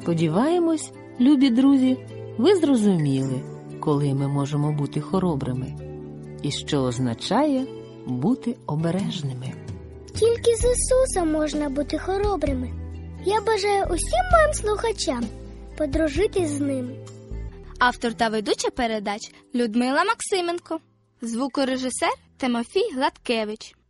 Сподіваємось, любі друзі, ви зрозуміли, коли ми можемо бути хоробрими і що означає бути обережними. Тільки з Ісусом можна бути хоробрими. Я бажаю усім моїм слухачам подружитись з ним. Автор та ведуча передач Людмила Максименко. Звукорежисер Тимофій Гладкевич.